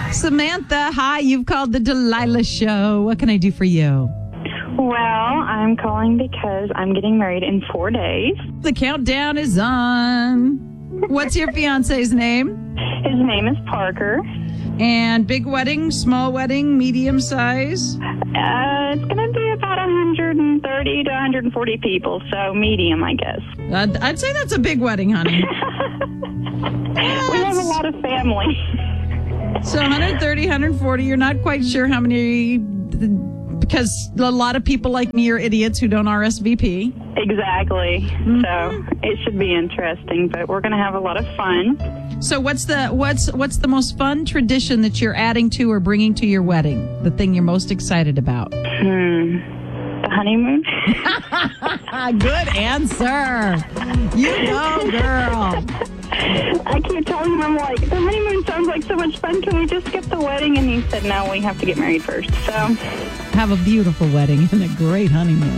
Samantha, hi. You've called the Delilah Show. What can I do for you? Well, I'm calling because I'm getting married in 4 days. The countdown is on. What's your fiance's name? His name is Parker. And big wedding, small wedding, medium size? It's going to be about 130 to 140 people, so medium, I guess. I'd say that's a big wedding, honey. We have a lot of family. So 130, 140, you're not quite sure how many, because a lot of people like me are idiots who don't RSVP. Exactly. Mm-hmm. So it should be interesting, but we're going to have a lot of fun. So what's the most fun tradition that you're adding to or bringing to your wedding? The thing you're most excited about? The honeymoon. Good answer. You go, girl. I keep telling him, I'm like, the honeymoon sounds like so much fun. Can we just skip the wedding? And he said, no, we have to get married first. So have a beautiful wedding and a great honeymoon.